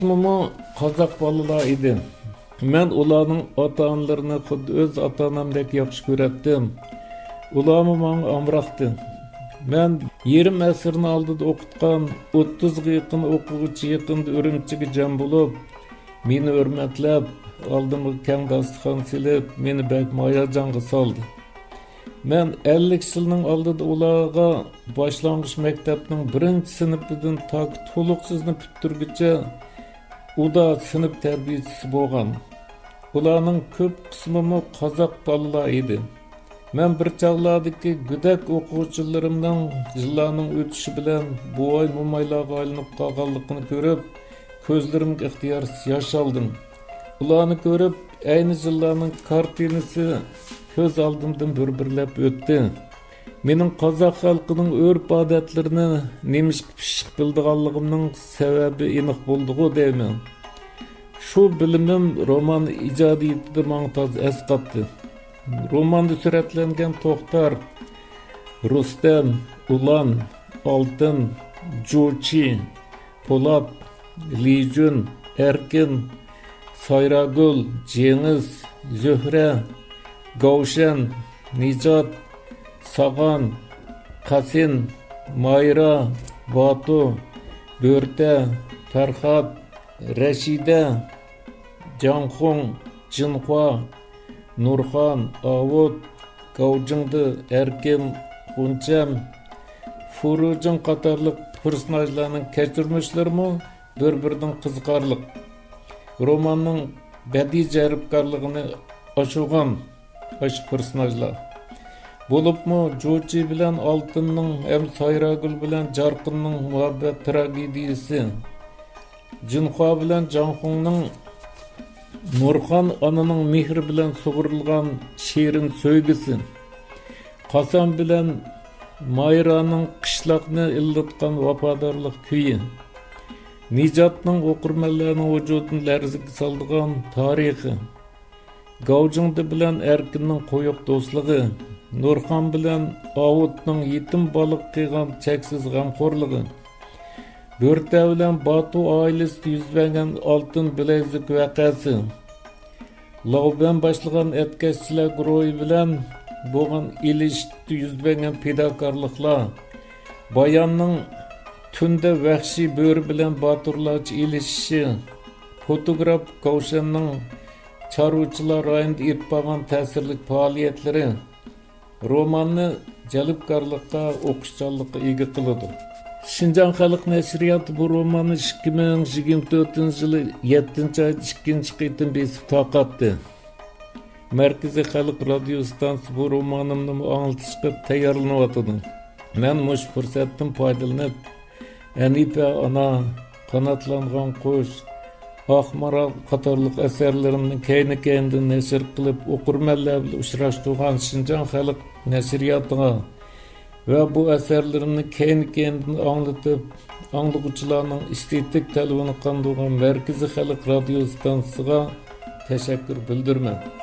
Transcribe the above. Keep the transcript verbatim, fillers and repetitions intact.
Mumu Kazak balalar idi. Men ularning ota-onalarini xuddi o'z ota-onamdek yaxshi ko'ratdim. Ularmi menga amroqdi. Men yarim asrni oldida o'qitgan o'ttizga yaqin o'quvchi yaqinda Urumchiga jam bo'lib, meni hurmatlab, oldimga keng dasturxon silib, meni bak hayajonga soldi. Men ellik yilning oldida ularga boshlang'ich maktabning birinchi sinifidan tak to'liqsizni bitirguncha uda sinf tarbiyachisi bo'lgan. Ularning ko'p qismi qozoq bolalar edi. Men bir chog'lardagi go'dak o'quvchilarimning yillarning o'tishi bilan bu oy mo'maylarga aylanib qolganligini ko'rib, ko'zlarimga ixtiyorsiz yosh oldim. Ularni ko'rib, ayni yillarning kartinasi ko'z oldimdan bir-birlab o'tdi. Mening qozoq xalqining urf-odatlarini nemishqa pishiq bildiganligimning sababi aniq bo'ldi-ku deyman. Shu bilimim roman ijodiyatida menga toz asqatdi. Romanda suratlangan To'xtar, Rustam, Ulan, Oltin, Jo'chi, Po'lat, Lijun, Erkin, Sayragul, Cengiz, Zuhra, Gavshan, Nijot, Sagan, Qasin, Mayra, Batu, Bo'rta, Farhod, Rashida, Janxung, Jinxo, Nurxon, Avud, Gavjingdi, Erkin, Xuncham, Furujin qatorliq personajlarning kechirmishlari bir-biridan qiziqarli. Romanning badiiy jaribkorligini oshirgan ash personajlar. Bo'libmi Jo'chi bilan Oltinning ham Sayragul bilan Jarqinning muhabbat tragediyasi, Jinxo bilan Janxungning Nurxon onaning mehri bilan sug'urilgan shirin so'ygisi, Qason bilan Mayraning qishloqni illatgan vafodorlik kuyi, Nijotning o'qirmanlarning vujudini larzaga soldigan tarixi, Gavjingdi bilan Erkinning qo'yiq do'stligi, Nurxon bilan Avudning yetim baliq qilgan cheksiz g'amxo'rligi, Bo'rta bilan Batu oilasida yuz bergan oltin bilezik voqeasi, Lovban boshlagan etkazchilar guruhi bilan bo'lgan ilishda yuz bergan fidokorliklar, Bayonning tunda vahshiy bo'ri bilan boturlarcha ilishishi, fotograf Gavshanning chorvachilar rayonida ib bo'lgan ta'sirli faoliyatlari romanni jalbkorlikqa, o'qishchanlikqa ega qiladi. Şinjan Xalq Nasriyati bu romanni ikki ming yigirma to'rtinchi yili yettinchi oy ikkinchi qitim besib taqatdi. Markaziy Xalq radio stansiyasi bu romanimni anglitishga tayyorlanyapti. Men mush fursatdan foydalanib, Anipa ona, Qanotlangan qush, Oqmaral qatorliq asarlarimni kayni-kaynidan nashr qilib, o'qirmanlar bilan uchrashtirgan Şinjan Xalq Nasriyatiga ve bu eserlerini kendi-kendine anlatıp, anlıqçılarının estetik talebini qandırgan Merkezi Xalq Radio Stansiyasiga teşekkür bildirmen.